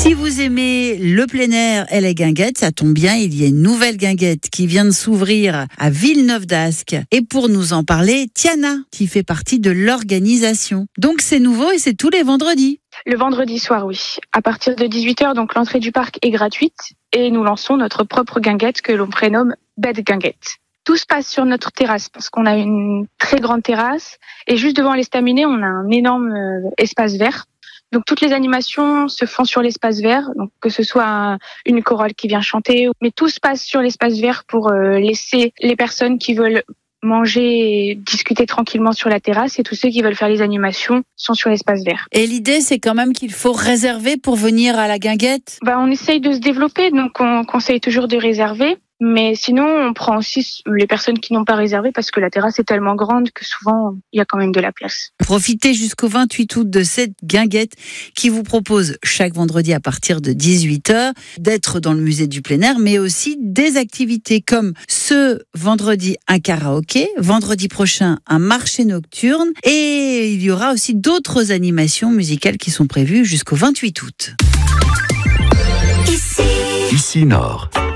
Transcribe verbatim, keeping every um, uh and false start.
Si vous aimez le plein air et les guinguettes, ça tombe bien, il y a une nouvelle guinguette qui vient de s'ouvrir à Villeneuve d'Ascq. Et pour nous en parler, Tiana, qui fait partie de l'organisation. Donc c'est nouveau et c'est tous les vendredis. Le vendredi soir, oui. À partir de dix-huit heures, donc l'entrée du parc est gratuite et nous lançons notre propre guinguette que l'on prénomme Bed Guinguette. Tout se passe sur notre terrasse parce qu'on a une très grande terrasse et juste devant l'estaminet, on a un énorme espace vert. Donc toutes les animations se font sur l'espace vert, donc que ce soit un, une chorale qui vient chanter, mais tout se passe sur l'espace vert pour euh, laisser les personnes qui veulent manger et discuter tranquillement sur la terrasse et tous ceux qui veulent faire les animations sont sur l'espace vert. Et l'idée, c'est quand même qu'il faut réserver pour venir à la guinguette ? Bah, on essaye de se développer, donc on conseille toujours de réserver. Mais sinon, on prend aussi les personnes qui n'ont pas réservé parce que la terrasse est tellement grande que souvent, il y a quand même de la place. Profitez jusqu'au vingt-huit août de cette guinguette qui vous propose chaque vendredi à partir de dix-huit heures d'être dans le musée du plein air, mais aussi des activités comme ce vendredi un karaoké, vendredi prochain un marché nocturne et il y aura aussi d'autres animations musicales qui sont prévues jusqu'au vingt-huit août. Ici, Ici Nord.